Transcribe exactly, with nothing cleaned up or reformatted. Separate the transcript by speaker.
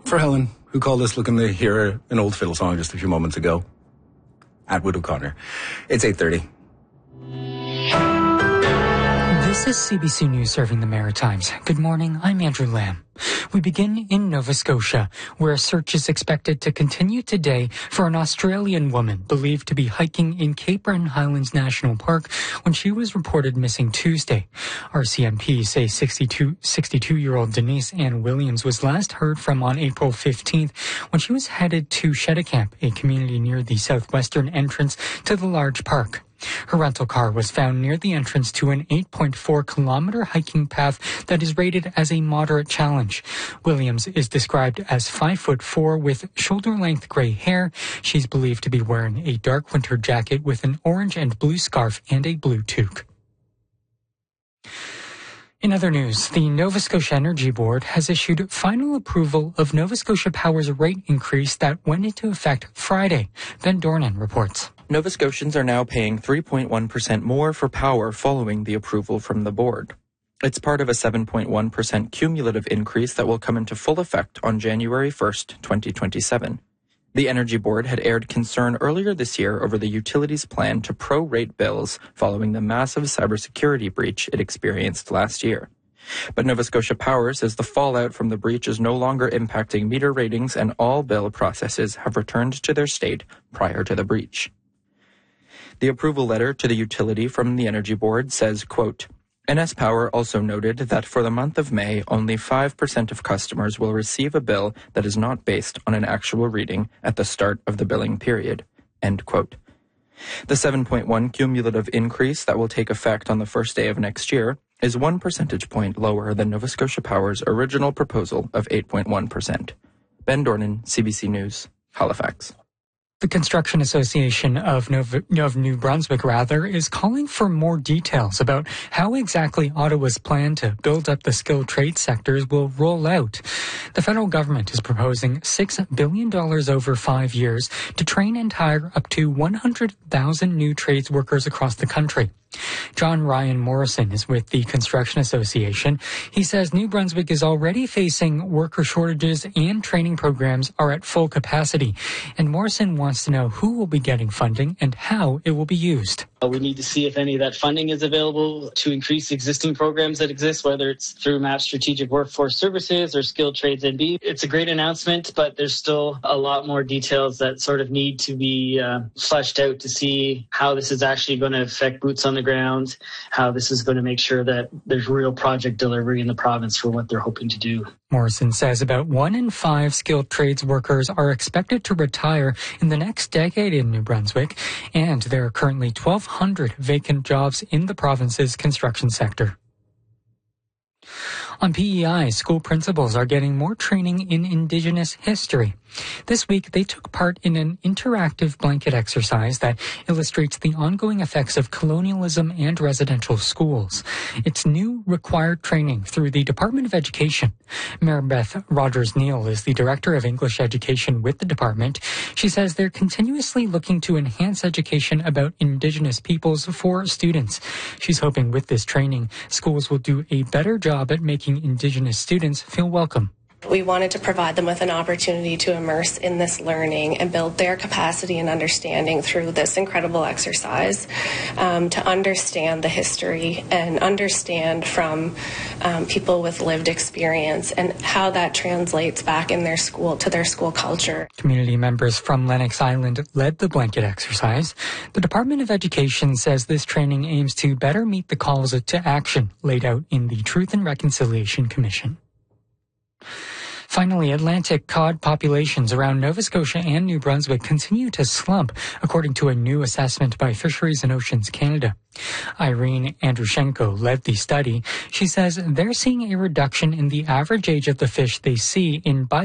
Speaker 1: For Helen, who called us looking to hear an old fiddle song just a few moments ago. Atwood O'Connor. It's eight thirty.
Speaker 2: This is C B C News serving the Maritimes. Good morning, I'm Andrew Lamb. We begin in Nova Scotia, where a search is expected to continue today for an Australian woman believed to be hiking in Cape Breton Highlands National Park when she was reported missing Tuesday. R C M P say sixty-two-year-old Denise Ann Williams was last heard from on April fifteenth when she was headed to Cheticamp, a community near the southwestern entrance to the large park. Her rental car was found near the entrance to an eight point four kilometer hiking path that is rated as a moderate challenge. Williams is described as five foot four with shoulder-length gray hair. She's believed to be wearing a dark winter jacket with an orange and blue scarf and a blue toque. In other news, the Nova Scotia Energy Board has issued final approval of Nova Scotia Power's rate increase that went into effect Friday. Ben Dornan reports.
Speaker 3: Nova Scotians are now paying three point one percent more for power following the approval from the board. It's part of a seven point one percent cumulative increase that will come into full effect on January first, twenty twenty-seven. The Energy Board had aired concern earlier this year over the utility's plan to prorate bills following the massive cybersecurity breach it experienced last year. But Nova Scotia Power says the fallout from the breach is no longer impacting meter ratings and all bill processes have returned to their state prior to the breach. The approval letter to the utility from the Energy Board says, quote, N S Power also noted that for the month of May, only five percent of customers will receive a bill that is not based on an actual reading at the start of the billing period, end quote. The seven point one cumulative increase that will take effect on the first day of next year is one percentage point lower than Nova Scotia Power's original proposal of eight point one percent. Ben Dornan, C B C News, Halifax.
Speaker 2: The Construction Association of, Nova, of New Brunswick, rather, is calling for more details about how exactly Ottawa's plan to build up the skilled trade sectors will roll out. The federal government is proposing six billion dollars over five years to train and hire up to one hundred thousand new trades workers across the country. John Ryan Morrison is with the Construction Association. He says New Brunswick is already facing worker shortages and training programs are at full capacity. And Morrison wants to know who will be getting funding and how it will be used.
Speaker 4: We need to see if any of that funding is available to increase existing programs that exist, whether it's through M A P Strategic Workforce Services or Skilled Trades N B. It's a great announcement, but there's still a lot more details that sort of need to be uh, fleshed out to see how this is actually going to affect boots on the ground, how this is going to make sure that there's real project delivery in the province for what they're hoping to do.
Speaker 2: Morrison says about one in five skilled trades workers are expected to retire in the next decade in New Brunswick, and there are currently twelve hundred vacant jobs in the province's construction sector. On P E I, school principals are getting more training in Indigenous history. This week, they took part in an interactive blanket exercise that illustrates the ongoing effects of colonialism and residential schools. It's new required training through the Department of Education. Maribeth Rogers-Neal is the Director of English Education with the department. She says they're continuously looking to enhance education about Indigenous peoples for students. She's hoping with this training, schools will do a better job at making Indigenous students feel welcome.
Speaker 5: We wanted to provide them with an opportunity to immerse in this learning and build their capacity and understanding through this incredible exercise, um, to understand the history and understand from um, people with lived experience and how that translates back in their school to their school culture.
Speaker 2: Community members from Lennox Island led the blanket exercise. The Department of Education says this training aims to better meet the calls to action laid out in the Truth and Reconciliation Commission. Finally, Atlantic cod populations around Nova Scotia and New Brunswick continue to slump, according to a new assessment by Fisheries and Oceans Canada. Irene Andrushenko led the study. She says they're seeing a reduction in the average age of the fish they see in